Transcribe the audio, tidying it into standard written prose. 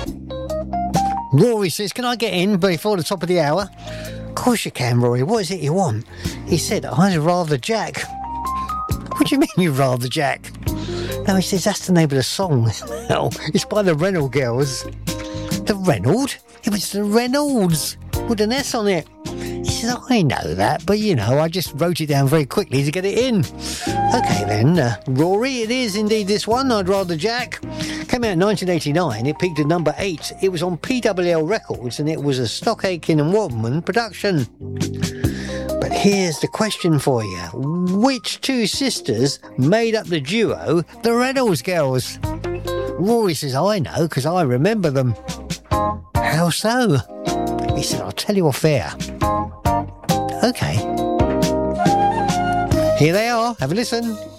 Rory says, can I get in before the top of the hour? Of course you can, Rory. What is it you want? He said, I'd rather Jack. What do you mean you'd rather Jack? No, he says, that's the name of the song. No, it's by the Reynolds Girls. The Reynolds? It was the Reynolds with an S on it. He says, I know that, but I just wrote it down very quickly to get it in. Okay then, Rory, it is indeed this one, I'd rather Jack. Came out in 1989, it peaked at number 8. It was on PWL Records and it was a Stock Aitken and Waterman production. But here's the question for you. Which two sisters made up the duo, the Reynolds Girls? Rory says, I know, because I remember them. How so? He said, I'll tell you off air. Okay. Here they are. Have a listen.